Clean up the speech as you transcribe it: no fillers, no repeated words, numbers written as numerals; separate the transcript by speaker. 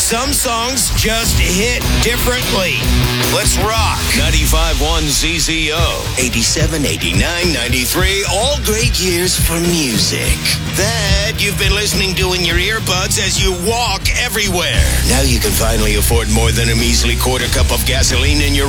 Speaker 1: Some songs just hit differently. Let's rock. 95.1 ZZO. 87, 89, 93. All great years for music. That you've been listening to in your earbuds as you walk everywhere. Now you can finally afford more than a measly quarter cup of gasoline in your